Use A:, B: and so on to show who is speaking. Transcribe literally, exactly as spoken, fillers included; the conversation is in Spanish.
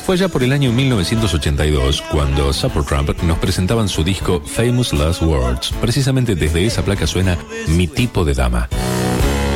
A: Fue allá por el año mil novecientos ochenta y dos cuando Supertramp nos presentaban su disco Famous Last Words. Precisamente desde esa placa suena Mi tipo de dama.